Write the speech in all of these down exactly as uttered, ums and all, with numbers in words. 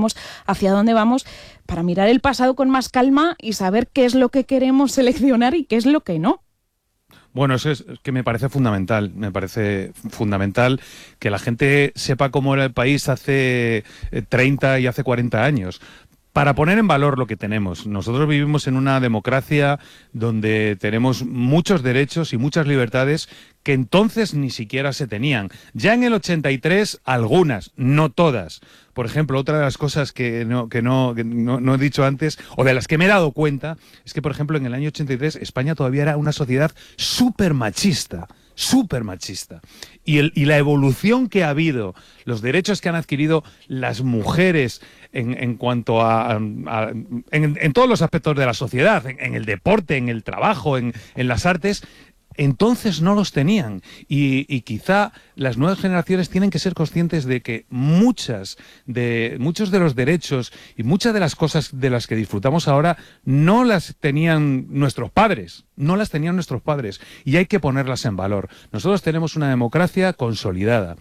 sabemos hacia dónde vamos, para mirar el pasado con más calma y saber qué es lo que queremos seleccionar y qué es lo que no. Bueno, eso es que me parece fundamental, me parece fundamental que la gente sepa cómo era el país hace treinta y hace cuarenta años. Para poner en valor lo que tenemos. Nosotros vivimos en una democracia donde tenemos muchos derechos y muchas libertades que entonces ni siquiera se tenían. Ya en el ochenta y tres, algunas, no todas. Por ejemplo, otra de las cosas que no, que no, que no, no he dicho antes, o de las que me he dado cuenta, es que, por ejemplo, en el año ochenta y tres, España todavía era una sociedad súper machista. súper machista. Y, el, y la evolución que ha habido, los derechos que han adquirido las mujeres en, en cuanto a... a, a en, en todos los aspectos de la sociedad, en, en el deporte, en el trabajo, en, en las artes, entonces no los tenían. Y, y quizá las nuevas generaciones tienen que ser conscientes de que muchas de, muchos de los derechos y muchas de las cosas de las que disfrutamos ahora no las tenían nuestros padres, no las tenían nuestros padres, y hay que ponerlas en valor. Nosotros tenemos una democracia consolidada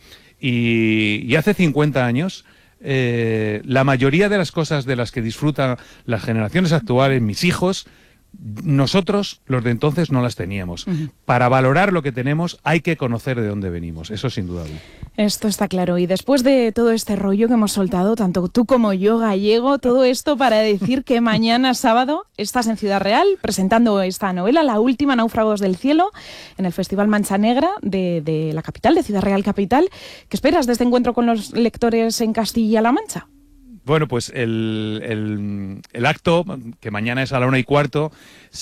y, y hace cincuenta años eh, la mayoría de las cosas de las que disfrutan las generaciones actuales, mis hijos, nosotros, los de entonces, no las teníamos. Uh-huh. Para valorar lo que tenemos hay que conocer de dónde venimos, eso es indudable. Esto está claro. Y después de todo este rollo que hemos soltado, tanto tú como yo, Gallego, todo esto para decir que mañana sábado estás en Ciudad Real presentando esta novela, La última, Náufragos del cielo, en el Festival Mancha Negra de, de la capital, de Ciudad Real capital. ¿Qué esperas de este encuentro con los lectores en Castilla-La Mancha? Bueno, pues el, el, el acto, que mañana es a la una y cuarto,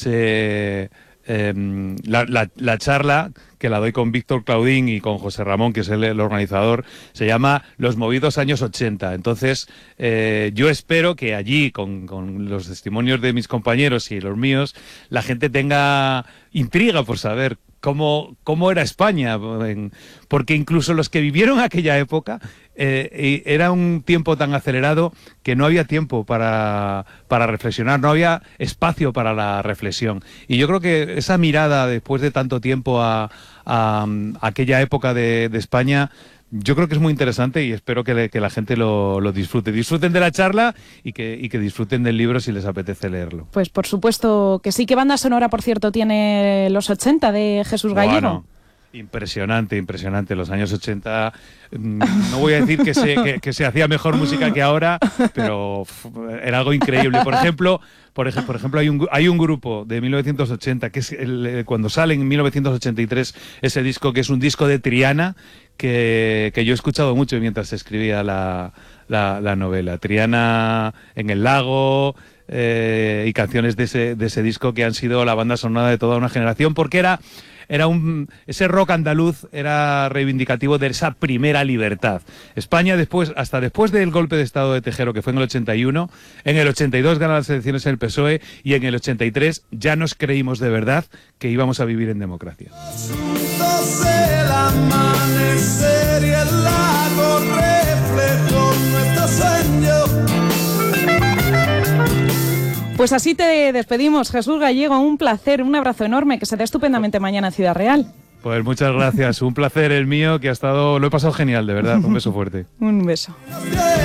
se, eh, la, la, la charla que la doy con Víctor Claudín y con José Ramón, que es el, el organizador, se llama Los movidos años ochenta. Entonces, eh, yo espero que allí, con, con los testimonios de mis compañeros y los míos, la gente tenga intriga por saber cómo, cómo era España, porque incluso los que vivieron aquella época, eh, era un tiempo tan acelerado que no había tiempo para, para reflexionar, no había espacio para la reflexión. Y yo creo que esa mirada después de tanto tiempo a, a, a aquella época de, de España, yo creo que es muy interesante y espero que, le, que la gente lo, lo disfrute. Disfruten de la charla y que, y que disfruten del libro si les apetece leerlo. Pues por supuesto que sí. ¿Qué banda sonora, por cierto, tiene los ochenta de Jesús Gallego? Bueno, impresionante, impresionante. Los años ochenta, no voy a decir que se, que, que se hacía mejor música que ahora, pero era algo increíble. Por ejemplo, por ejemplo, por ejemplo hay, un, hay un grupo de mil novecientos ochenta, que es el, cuando sale en mil novecientos ochenta y tres ese disco, que es un disco de Triana, que, que yo he escuchado mucho mientras escribía la, la, la novela. Triana en el lago, eh, y canciones de ese, de ese disco que han sido la banda sonora de toda una generación, porque era... Era un, ese rock andaluz era reivindicativo de esa primera libertad. España, después, hasta después del golpe de Estado de Tejero, que fue en el ochenta y uno, en el ochenta y dos gana las elecciones en el P S O E y en el ochenta y tres ya nos creímos de verdad que íbamos a vivir en democracia. Pues así te despedimos, Jesús Gallego, un placer, un abrazo enorme, que se dé estupendamente mañana en Ciudad Real. Pues muchas gracias, un placer el mío, que ha estado, lo he pasado genial, de verdad, un beso fuerte. Un beso.